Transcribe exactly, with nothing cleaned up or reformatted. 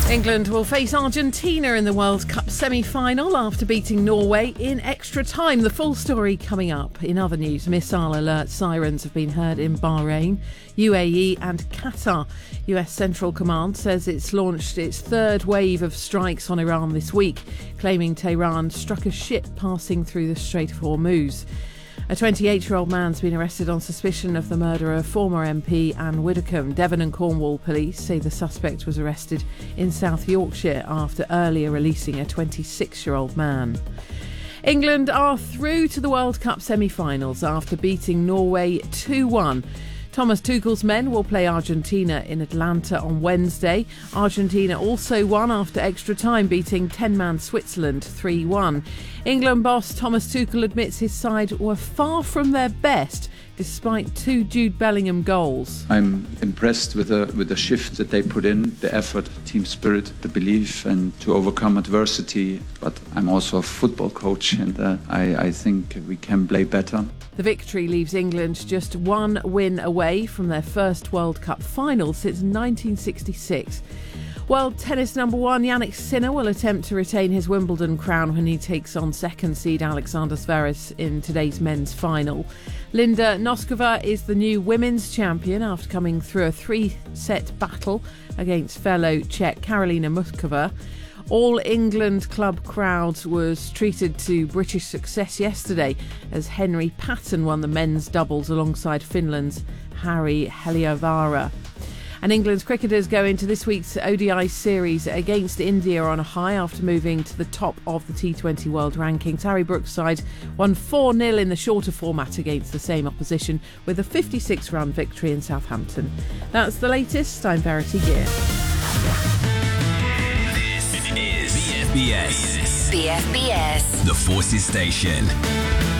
England will face Argentina in the World Cup semi-final after beating Norway in extra time. The full story coming up. In other news, missile alert sirens have been heard in Bahrain, U A E and Qatar. U S Central Command says it's launched its third wave of strikes on Iran this week, claiming Tehran struck a ship passing through the Strait of Hormuz. A twenty-eight-year-old man's been arrested on suspicion of the murder of former M P Anne Widdecombe. Devon and Cornwall police say the suspect was arrested in South Yorkshire after earlier releasing a twenty-six-year-old man. England are through to the World Cup semi-finals after beating Norway two one. Thomas Tuchel's men will play Argentina in Atlanta on Wednesday. Argentina also won after extra time, beating ten-man Switzerland three one. England boss Thomas Tuchel admits his side were far from their best despite two Jude Bellingham goals. I'm impressed with the with the shift that they put in, the effort, team spirit, the belief, and to overcome adversity. But I'm also a football coach, and uh, I, I think we can play better. The victory leaves England just one win away from their first World Cup final since nineteen sixty-six. World tennis number one Jannik Sinner will attempt to retain his Wimbledon crown when he takes on second seed Alexander Zverev in today's men's final. Linda Noskova is the new women's champion after coming through a three-set battle against fellow Czech Karolina Muchova. All England club crowd was treated to British success yesterday as Henry Patton won the men's doubles alongside Finland's Harri Heliövaara. And England's cricketers go into this week's O D I series against India on a high after moving to the top of the T twenty World Rankings. Harry Brooks' side won four nil in the shorter format against the same opposition with a fifty-six run victory in Southampton. That's the latest. I'm Verity Gear. This is B F B S. B F B S. The Forces Station.